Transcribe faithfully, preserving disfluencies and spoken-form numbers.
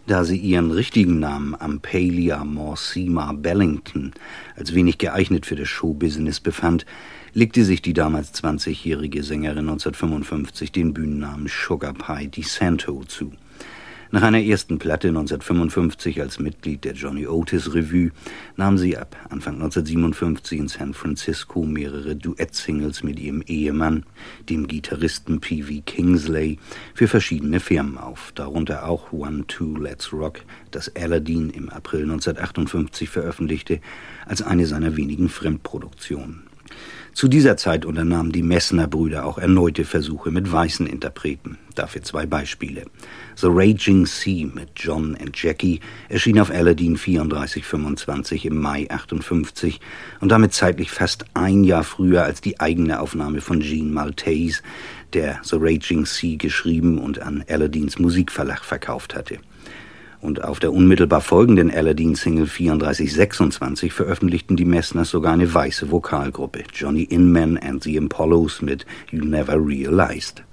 Da sie ihren richtigen Namen Ampalia Morsima Bellington als wenig geeignet für das Showbusiness befand, legte sich die damals zwanzigjährige Sängerin neunzehnhundertfünfundfünfzig den Bühnennamen Sugar Pie DeSanto zu. Nach einer ersten Platte neunzehnhundertfünfundfünfzig als Mitglied der Johnny Otis Revue nahm sie ab Anfang neunzehnhundertsiebenundfünfzig in San Francisco mehrere Duettsingles mit ihrem Ehemann, dem Gitarristen P V Kingsley, für verschiedene Firmen auf, darunter auch One Two Let's Rock, das Aladdin im April neunzehnhundertachtundfünfzig veröffentlichte, als eine seiner wenigen Fremdproduktionen. Zu dieser Zeit unternahmen die Messner-Brüder auch erneute Versuche mit weißen Interpreten. Dafür zwei Beispiele. The Raging Sea mit John and Jackie erschien auf Aladdin vierunddreißig fünfundzwanzig im Mai achtundfünfzig und damit zeitlich fast ein Jahr früher als die eigene Aufnahme von Gene Maltese, der The Raging Sea geschrieben und an Aladdins Musikverlag verkauft hatte. Und auf der unmittelbar folgenden Aladdin-Single vierunddreißig sechsundzwanzig veröffentlichten die Messners sogar eine weiße Vokalgruppe, Johnny Inman and the Apollos mit You Never Realized.